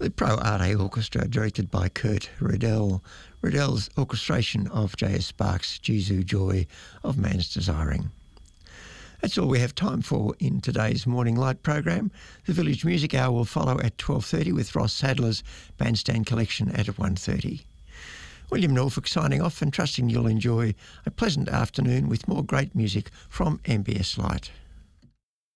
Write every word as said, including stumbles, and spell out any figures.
The Pro Arte Orchestra, directed by Kurt Riddell. Riddell's orchestration of J S Sparks' Jesu Joy of Man's Desiring. That's all we have time for in today's Morning Light program. The Village Music Hour will follow at twelve thirty with Ross Sadler's Bandstand Collection at one thirty. William Norfolk signing off and trusting you'll enjoy a pleasant afternoon with more great music from M B S Light.